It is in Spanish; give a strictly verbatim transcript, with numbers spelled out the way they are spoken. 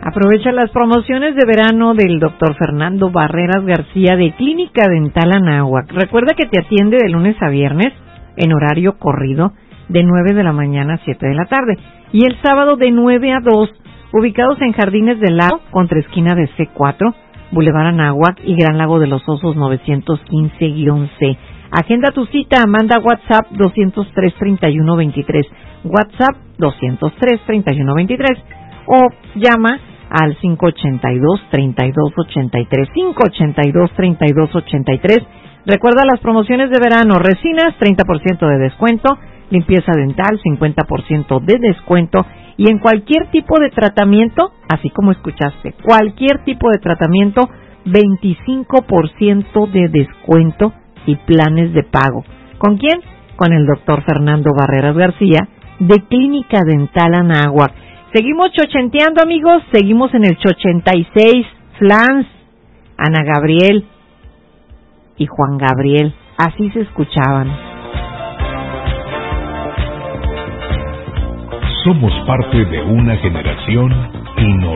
Aprovecha las promociones de verano del doctor Fernando Barreras García de Clínica Dental Anáhuac. Recuerda que te atiende de lunes a viernes en horario corrido de nueve de la mañana a siete de la tarde y el sábado de nueve a dos, ubicados en Jardines del Lago, contra esquina de C cuatro, Boulevard Anáhuac y Gran Lago de los Osos novecientos quince C. Agenda tu cita, manda WhatsApp dos cero tres, treinta y uno veintitrés, WhatsApp dos cero tres, treinta y uno veintitrés o llama al cinco ochenta y dos, treinta y dos ochenta y tres, cinco ochenta y dos, treinta y dos ochenta y tres. Recuerda las promociones de verano: resinas treinta por ciento de descuento, limpieza dental cincuenta por ciento de descuento y en cualquier tipo de tratamiento, así como escuchaste, cualquier tipo de tratamiento, veinticinco por ciento de descuento y planes de pago. ¿Con quién? Con el doctor Fernando Barreras García de Clínica Dental Anáhuac. Seguimos chochenteando, amigos, seguimos en el ochenta y seis, Flans, Ana Gabriel y Juan Gabriel, así se escuchaban. Somos parte de una generación inolvidable.